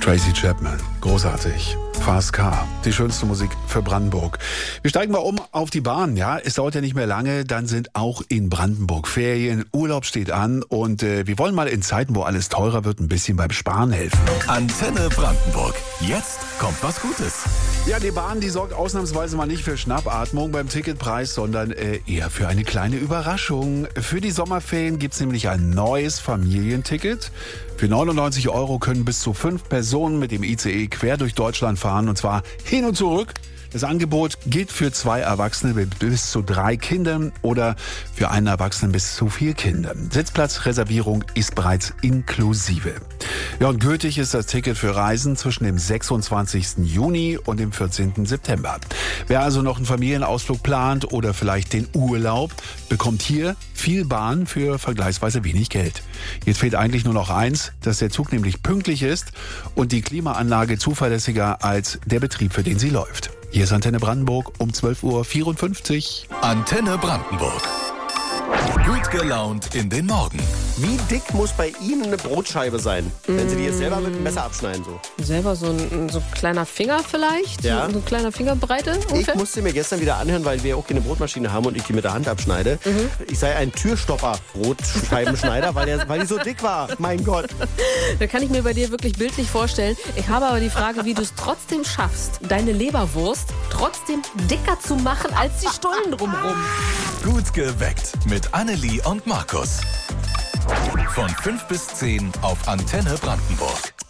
Tracy Chapman, großartig. Fast Car, die schönste Musik für Brandenburg. Wir steigen mal um auf die Bahn, ja. Es dauert ja nicht mehr lange, dann sind auch in Brandenburg Ferien, Urlaub steht an und wir wollen mal in Zeiten, wo alles teurer wird, ein bisschen beim Sparen helfen. Antenne Brandenburg. Jetzt kommt was Gutes. Ja, die Bahn, die sorgt ausnahmsweise mal nicht für Schnappatmung beim Ticketpreis, sondern eher für eine kleine Überraschung. Für die Sommerferien gibt's nämlich ein neues Familienticket. Für 99 € können bis zu 5 Personen mit dem ICE quer durch Deutschland fahren, und zwar hin und zurück. Das Angebot gilt für 2 Erwachsene mit bis zu 3 Kindern oder für einen Erwachsenen bis zu 4 Kindern. Sitzplatzreservierung ist bereits inklusive. Ja, und gültig ist das Ticket für Reisen zwischen dem 26. Juni und dem 14. September. Wer also noch einen Familienausflug plant oder vielleicht den Urlaub, bekommt hier viel Bahn für vergleichsweise wenig Geld. Jetzt fehlt eigentlich nur noch eins, dass der Zug nämlich pünktlich ist und die Klimaanlage zuverlässiger als der Betrieb, für den sie läuft. Hier ist Antenne Brandenburg um 12:54 Uhr. Antenne Brandenburg. Gut gelaunt in den Morgen. Wie dick muss bei Ihnen eine Brotscheibe sein, wenn Sie die jetzt selber mit dem Messer abschneiden? So? Selber so ein kleiner Finger vielleicht? Ja. So eine kleine Fingerbreite ungefähr? Ich musste mir gestern wieder anhören, weil wir auch keine Brotmaschine haben und ich die mit der Hand abschneide. Ich sei ein Türstopper-Brotscheibenschneider, weil die so dick war. Mein Gott. Da kann ich mir bei dir wirklich bildlich vorstellen. Ich habe aber die Frage, wie du es trotzdem schaffst, deine Leberwurst trotzdem dicker zu machen als die Stullen drumherum. Gut geweckt mit Annelie und Markus. Von 5 bis 10 auf Antenne Brandenburg.